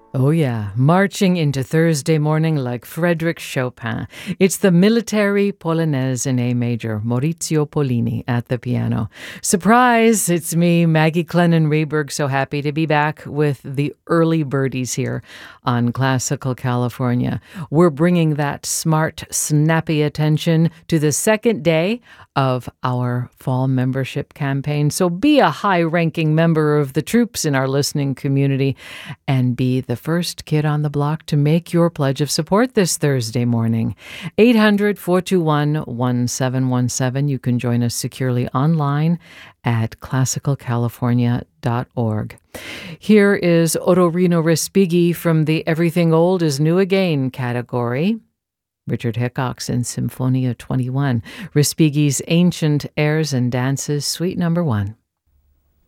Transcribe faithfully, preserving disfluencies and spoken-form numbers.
Oh, yeah, marching into Thursday morning like Frédéric Chopin. It's the Military Polonaise in A major, Maurizio Pollini at the piano. Surprise! It's me, Maggie Clennon-Rehberg, so happy to be back with the early birdies here on Classical California. We're bringing that smart, snappy attention to the second day of our fall membership campaign. So be a high-ranking member of the troops in our listening community and be the first kid on the block to make your pledge of support this Thursday morning. eight hundred, four two one, one seven one seven. You can join us securely online at classical california dot org. Here is Otorino Respighi from the Everything Old is New Again category. Richard Hickox in Symphonia twenty-one. Respighi's Ancient Airs and Dances, Suite Number One.